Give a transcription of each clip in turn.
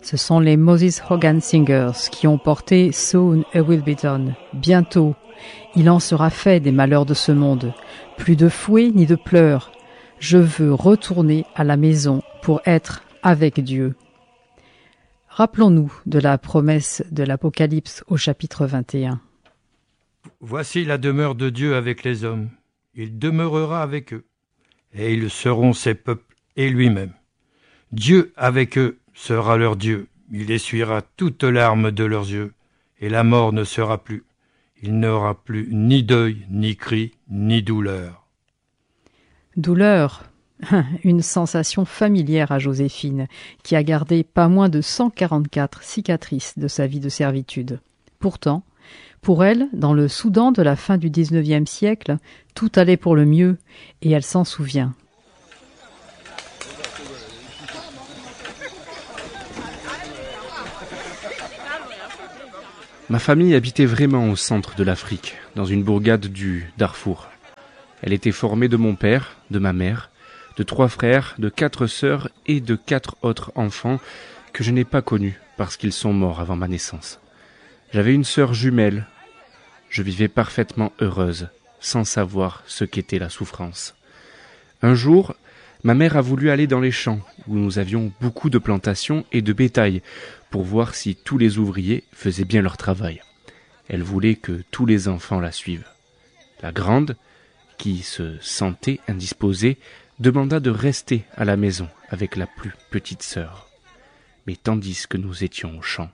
Ce sont les Moses Hogan Singers qui ont porté Soon it will be done. Bientôt, il en sera fait des malheurs de ce monde. Plus de fouet ni de pleurs. Je veux retourner à la maison pour être avec Dieu. Rappelons-nous de la promesse de l'Apocalypse au chapitre 21. Voici la demeure de Dieu avec les hommes. Il demeurera avec eux, et ils seront ses peuples et lui-même. Dieu avec eux sera leur Dieu. Il essuiera toute larme de leurs yeux, et la mort ne sera plus. Il n'aura plus ni deuil, ni cri, ni douleur. Douleur, une sensation familière à Joséphine, qui a gardé pas moins de 144 cicatrices de sa vie de servitude. Pourtant, pour elle, dans le Soudan de la fin du XIXe siècle, tout allait pour le mieux, et elle s'en souvient. Ma famille habitait vraiment au centre de l'Afrique, dans une bourgade du Darfour. Elle était formée de mon père, de ma mère, de 3 frères, de 4 sœurs et de 4 autres enfants que je n'ai pas connus parce qu'ils sont morts avant ma naissance. J'avais une sœur jumelle. Je vivais parfaitement heureuse, sans savoir ce qu'était la souffrance. Un jour, ma mère a voulu aller dans les champs, où nous avions beaucoup de plantations et de bétail, pour voir si tous les ouvriers faisaient bien leur travail. Elle voulait que tous les enfants la suivent. La grande, qui se sentait indisposée, demanda de rester à la maison avec la plus petite sœur. Mais tandis que nous étions au champ,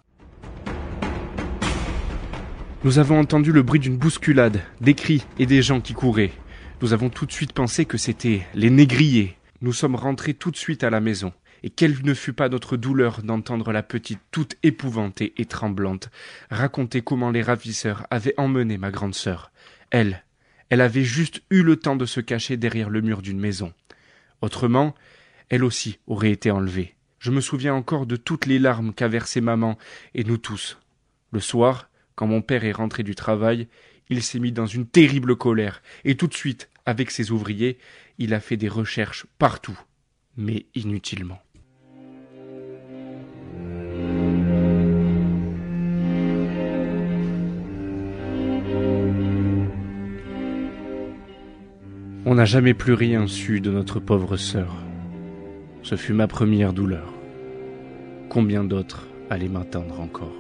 nous avons entendu le bruit d'une bousculade, des cris et des gens qui couraient. Nous avons tout de suite pensé que c'était les négriers. Nous sommes rentrés tout de suite à la maison. Et quelle ne fut pas notre douleur d'entendre la petite, toute épouvantée et tremblante, raconter comment les ravisseurs avaient emmené ma grande sœur. Elle avait juste eu le temps de se cacher derrière le mur d'une maison. Autrement, elle aussi aurait été enlevée. Je me souviens encore de toutes les larmes qu'a versées maman et nous tous. Le soir, quand mon père est rentré du travail, il s'est mis dans une terrible colère, et tout de suite, avec ses ouvriers, il a fait des recherches partout, mais inutilement. On n'a jamais plus rien su de notre pauvre sœur. Ce fut ma première douleur. Combien d'autres allaient m'attendre encore?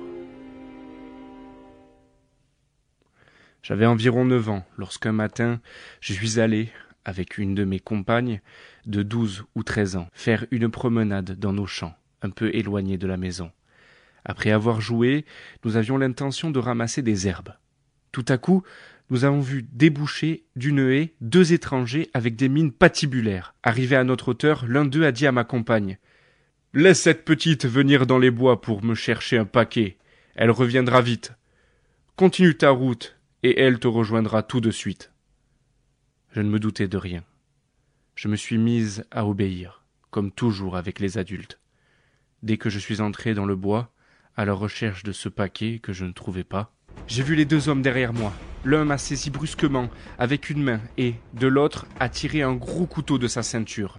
J'avais environ 9 ans lorsqu'un matin, je suis allé, avec une de mes compagnes, de 12 ou 13 ans, faire une promenade dans nos champs, un peu éloignés de la maison. Après avoir joué, nous avions l'intention de ramasser des herbes. Tout à coup, nous avons vu déboucher d'une haie 2 étrangers avec des mines patibulaires. Arrivés à notre hauteur, l'un d'eux a dit à ma compagne « Laisse cette petite venir dans les bois pour me chercher un paquet. Elle reviendra vite. Continue ta route. » Et elle te rejoindra tout de suite. Je ne me doutais de rien. Je me suis mise à obéir, comme toujours avec les adultes. Dès que je suis entré dans le bois, à la recherche de ce paquet que je ne trouvais pas, j'ai vu les 2 hommes derrière moi. L'un m'a saisi brusquement avec une main et, de l'autre, a tiré un gros couteau de sa ceinture.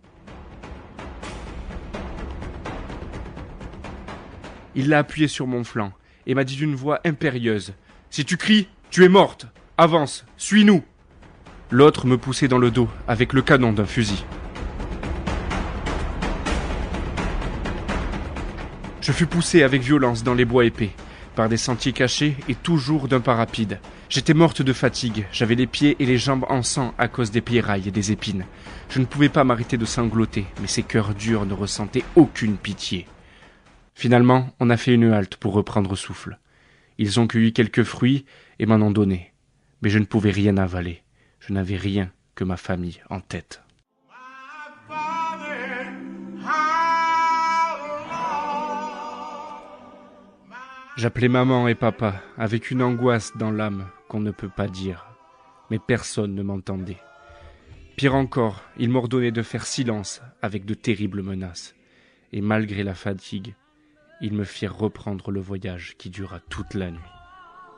Il l'a appuyé sur mon flanc et m'a dit d'une voix impérieuse « Si tu cries, tu es morte. Avance, suis-nous. » L'autre me poussait dans le dos avec le canon d'un fusil. Je fus poussé avec violence dans les bois épais, par des sentiers cachés et toujours d'un pas rapide. J'étais morte de fatigue, j'avais les pieds et les jambes en sang à cause des pierrailles et des épines. Je ne pouvais pas m'arrêter de sangloter, mais ces cœurs durs ne ressentaient aucune pitié. Finalement, on a fait une halte pour reprendre souffle. Ils ont cueilli quelques fruits et m'en ont donné. Mais je ne pouvais rien avaler. Je n'avais rien que ma famille en tête. J'appelais maman et papa avec une angoisse dans l'âme qu'on ne peut pas dire. Mais personne ne m'entendait. Pire encore, ils m'ordonnaient de faire silence avec de terribles menaces. Et malgré la fatigue, ils me firent reprendre le voyage qui dura toute la nuit.